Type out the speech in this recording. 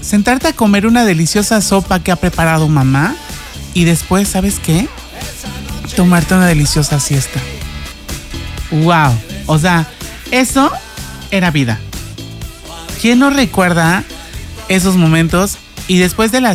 sentarte a comer una deliciosa sopa que ha preparado mamá y después, ¿sabes qué? Tomarte una deliciosa siesta. ¡Wow! O sea, eso era vida. ¿Quién no recuerda esos momentos? Y después de la